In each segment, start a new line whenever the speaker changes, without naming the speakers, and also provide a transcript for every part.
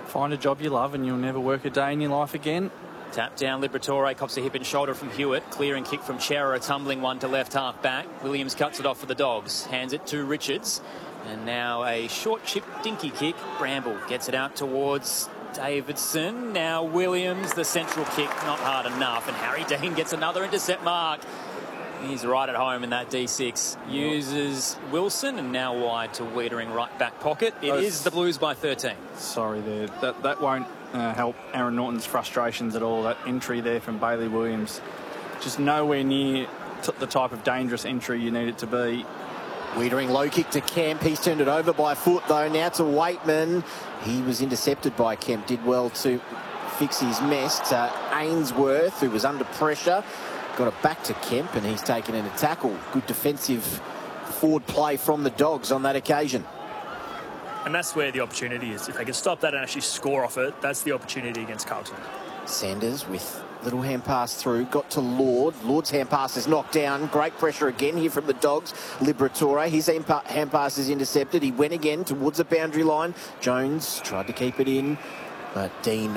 Find a job you love and you'll never work a day in your life again.
Tap down, Liberatore cops a hip and shoulder from Hewitt. Clearing kick from Chera, a tumbling one to left half back. Williams cuts it off for the Dogs. Hands it to Richards. And now a short chip dinky kick. Bramble gets it out towards Davidson. Now Williams, the central kick, not hard enough. And Harry Dean gets another intercept mark. He's right at home in that D6. Uses Wilson and now wide to Wiedering right back pocket. It is the Blues by 13.
Sorry there. That won't help Aaron Norton's frustrations at all. That entry there from Bailey Williams. Just nowhere near the type of dangerous entry you need it to be.
Wiedering low kick to Kemp. He's turned it over by foot though. Now to Waitman. He was intercepted by Kemp. Did well to fix his mess. To Ainsworth, who was under pressure. Got it back to Kemp and he's taken in a tackle. Good defensive forward play from the Dogs on that occasion.
And that's where the opportunity is. If they can stop that and actually score off it, that's the opportunity against Carlton.
Sanders with little hand pass through, got to Lord. Lord's hand pass is knocked down. Great pressure again here from the Dogs. Liberatore, his hand pass is intercepted. He went again towards the boundary line. Jones tried to keep it in, but Dean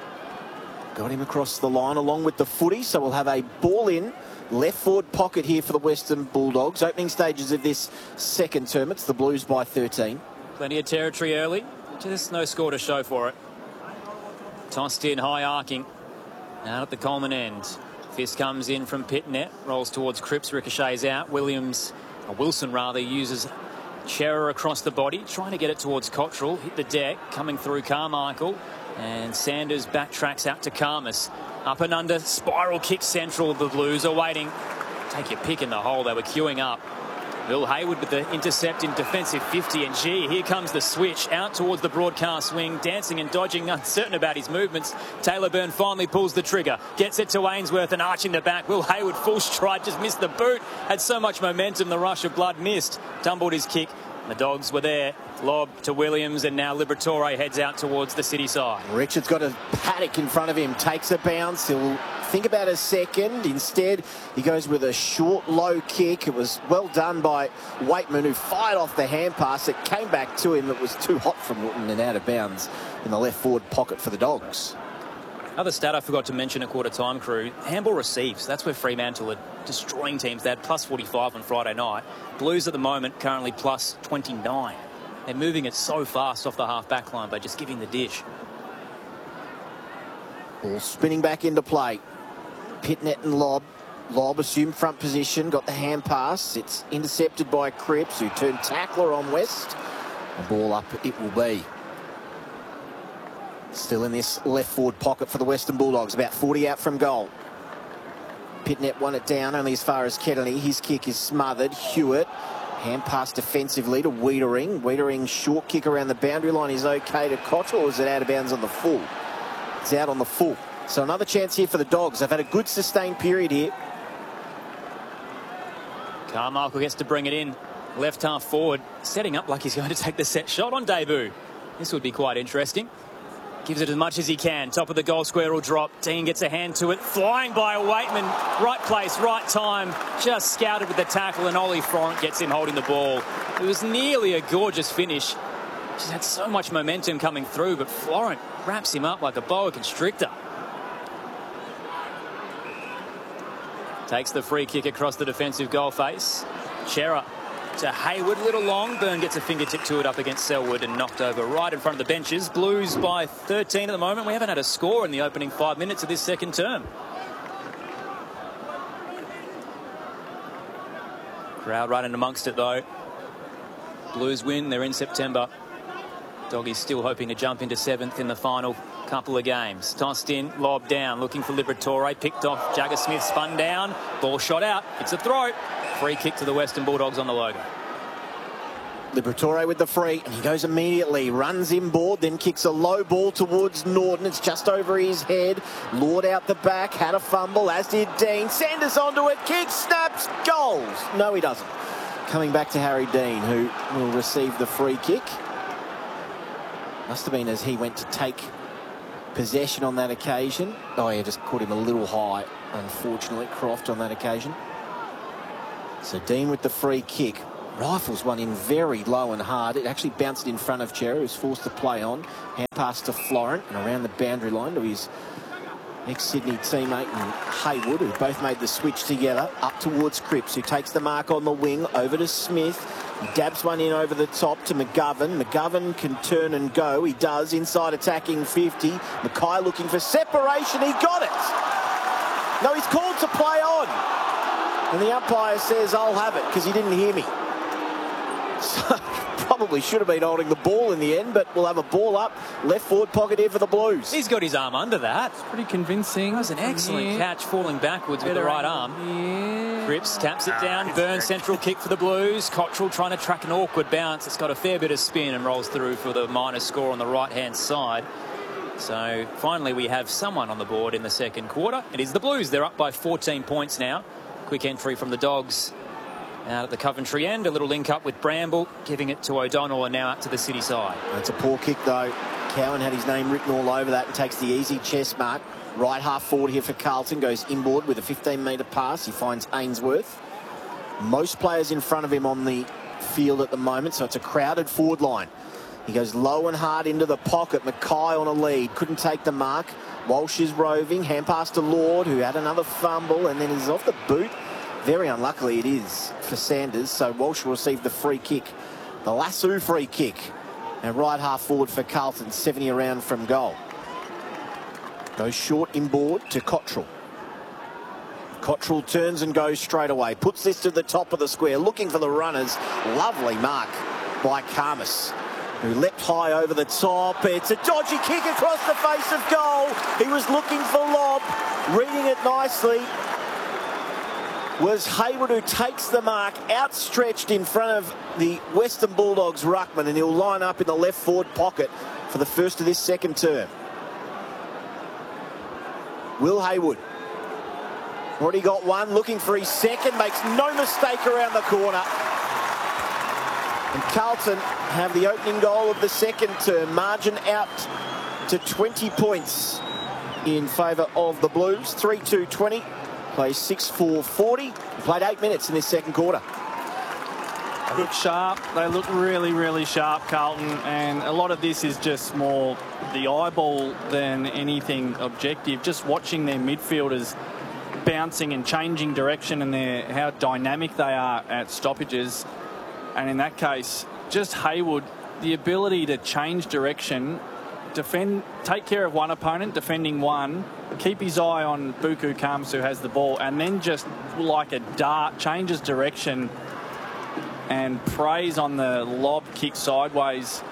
got him across the line along with the footy. So we'll have a ball in left forward pocket here for the Western Bulldogs. Opening stages of this second term. It's the Blues by 13.
Plenty of territory early. Just no score to show for it. Tossed in, high arcing. Out at the Coleman end. Fist comes in from Pitnet. Rolls towards Cripps. Ricochets out. Wilson uses Chera across the body. Trying to get it towards Cottrell. Hit the deck. Coming through Carmichael. And Sanders backtracks out to Karmas. Up and under. Spiral kick central. The Blues are waiting. Take your pick in the hole. They were queuing up. Will Hayward with the intercept in defensive 50, and here comes the switch out towards the broadcast wing, dancing and dodging, uncertain about his movements. Taylor Byrne finally pulls the trigger, gets it to Ainsworth and arching the back. Will Hayward full stride, just missed the boot, had so much momentum, the rush of blood missed, tumbled his kick. The Dogs were there. Lob to Williams, and now Liberatore heads out towards the city side.
Richards got a paddock in front of him, takes a bounce. He'll think about a second. Instead, he goes with a short, low kick. It was well done by Waitman, who fired off the hand pass. It came back to him. It was too hot from Norton and out of bounds in the left forward pocket for the Dogs.
Other stat I forgot to mention at quarter time, crew. Handball receives. That's where Fremantle are destroying teams. They had plus 45 on Friday night. Blues at the moment currently plus 29. They're moving it so fast off the half-back line by just giving the dish.
Ball spinning back into play. Pitnet and Lob. Lob assumed front position, got the hand pass. It's intercepted by Cripps, who turned tackler on West. A ball up it will be. Still in this left forward pocket for the Western Bulldogs, about 40 out from goal. Pitnet won it down only as far as Kennedy. His kick is smothered. Hewitt, hand pass defensively to Wiedering. Wiedering short kick around the boundary line is okay to Cottrell, or is it out of bounds on the full? It's out on the full. So another chance here for the Dogs. They've had a good sustained period here.
Carmichael gets to bring it in. Left half forward, setting up like he's going to take the set shot on debut. This would be quite interesting. Gives it as much as he can. Top of the goal square will drop. Dean gets a hand to it. Flying by Waitman. Right place, right time. Just scouted with the tackle, and Ollie Florent gets him holding the ball. It was nearly a gorgeous finish. Just had so much momentum coming through, but Florent wraps him up like a boa constrictor. Takes the free kick across the defensive goal face. Chera to Hayward, little long. Byrne gets a fingertip to it up against Selwood and knocked over right in front of the benches. Blues by 13 at the moment. We haven't had a score in the opening 5 minutes of this second term. Crowd running amongst it though. Blues win. They're in September. Doggies still hoping to jump into 7th in the final couple of games. Tossed in, lob down, looking for Liberatore. Picked off. Jagger Smith spun down. Ball shot out. It's a throw. Free kick to the Western Bulldogs on the logo.
Liberatore with the free, and he goes immediately, runs inboard, then kicks a low ball towards Norton. It's just over his head. Lord out the back, had a fumble, as did Dean. Sanders onto it, kicks, snaps, goals. No, he doesn't. Coming back to Harry Dean, who will receive the free kick. Must have been as he went to take possession on that occasion. Oh, yeah, just caught him a little high, unfortunately, Croft, on that occasion. So Dean with the free kick. Rifles one in very low and hard. It actually bounced in front of Cherry, who was forced to play on. Hand pass to Florent and around the boundary line to his ex-Sydney teammate and Haywood, who both made the switch together. Up towards Cripps, who takes the mark on the wing. Over to Smith. He dabs one in over the top to McGovern. McGovern can turn and go. He does. Inside attacking 50. Mackay looking for separation. He got it. No, he's called to play on. And the umpire says, I'll have it, because he didn't hear me. So, probably should have been holding the ball in the end, but we'll have a ball up. Left forward pocket here for the Blues.
He's got his arm under that.
It's pretty convincing.
That was an excellent catch, falling backwards with the right arm.
Yeah.
Cripps taps it down. Burns central kick for the Blues. Cottrell trying to track an awkward bounce. It's got a fair bit of spin and rolls through for the minus score on the right-hand side. So finally we have someone on the board in the second quarter. It is the Blues. They're up by 14 points now. Quick entry from the Dogs out at the Coventry end. A little link up with Bramble, giving it to O'Donnell, and now up to the City side.
That's a poor kick though. Cowan had his name written all over that and takes the easy chest mark. Right half forward here for Carlton. Goes inboard with a 15-metre pass. He finds Ainsworth. Most players in front of him on the field at the moment, so it's a crowded forward line. He goes low and hard into the pocket. Mackay on a lead. Couldn't take the mark. Walsh is roving. Hand pass to Lord, who had another fumble, and then he's off the boot. Very unluckily it is for Sanders, so Walsh will receive the free kick. The Lasso free kick. And right half forward for Carlton, 70 around from goal. Goes short inboard to Cottrell. Cottrell turns and goes straight away. Puts this to the top of the square, looking for the runners. Lovely mark by Karmas, who leapt high over the top. It's a dodgy kick across the face of goal. He was looking for lob, reading it nicely. Was Haywood, who takes the mark, outstretched in front of the Western Bulldogs ruckman, and he'll line up in the left forward pocket for the first of this second term. Will Haywood. Already got one, looking for his second, makes no mistake around the corner. And Carlton have the opening goal of the second term. Margin out to 20 points in favour of the Blues. 3-2-20. Plays 6-4-40. Played 8 minutes in this second quarter.
They look sharp. They look really, really sharp, Carlton. And a lot of this is just more the eyeball than anything objective. Just watching their midfielders bouncing and changing direction, and how dynamic they are at stoppages. And in that case, just Haywood, the ability to change direction, defend, take care of one opponent, defending one, keep his eye on Buku Karmas, who has the ball, and then just like a dart changes direction and preys on the lob kick sideways.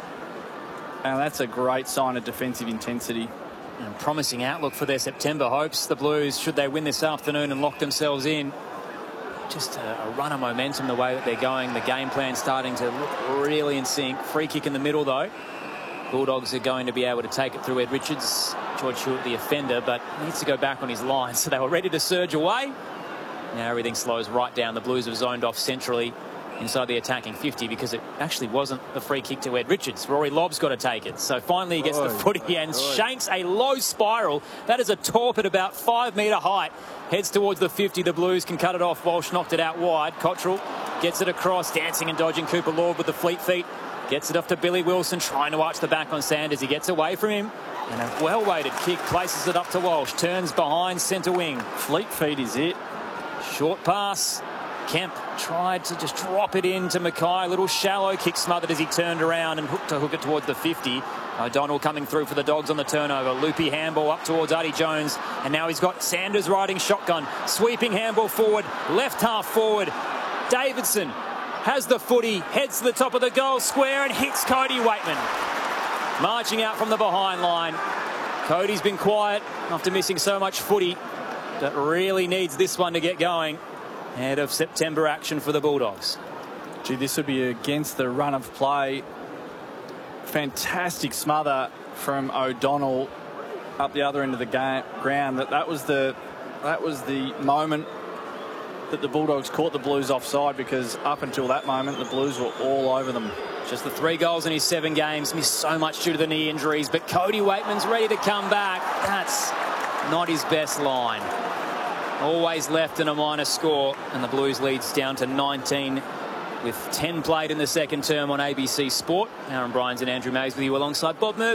And that's a great sign of defensive intensity.
And promising outlook for their September hopes. The Blues, should they win this afternoon and lock themselves in, just a run of momentum the way that they're going. The game plan starting to look really in sync. Free kick in the middle though. Bulldogs are going to be able to take it through Ed Richards. George Hewitt, the offender, but needs to go back on his line. So they were ready to surge away. Now everything slows right down. The Blues have zoned off centrally inside the attacking 50, because it actually wasn't a free kick to Ed Richards. Rory Lobb's got to take it. So finally he gets the footy and shanks a low spiral. That is a torp at about 5 metre height. Heads towards the 50. The Blues can cut it off. Walsh knocked it out wide. Cottrell gets it across, dancing and dodging Cooper Lord with the fleet feet. Gets it off to Billy Wilson, trying to arch the back on Sanders. He gets away from him. And a well-weighted kick places it up to Walsh. Turns behind centre wing.
Fleet feet is it.
Short pass. Kemp tried to just drop it into Mackay. A little shallow kick, smothered as he turned around and hook it towards the 50. O'Donnell coming through for the Dogs on the turnover. Loopy handball up towards Artie Jones. And now he's got Sanders riding shotgun. Sweeping handball forward. Left half forward. Davidson has the footy. Heads to the top of the goal square and hits Cody Waitman. Marching out from the behind line. Cody's been quiet after missing so much footy, but really needs this one to get going ahead of September action for the Bulldogs.
Gee, this would be against the run of play. Fantastic smother from O'Donnell up the other end of the ground. That was the moment that the Bulldogs caught the Blues offside, because up until that moment the Blues were all over them.
Just the 3 goals in his 7 games. Missed so much due to the knee injuries, but Cody Waitman's ready to come back. That's not his best line. Always left in a minor score, and the Blues leads down to 19 with 10 played in the second term on ABC Sport. Aaron Bryans and Andrew Mays with you alongside Bob Murphy.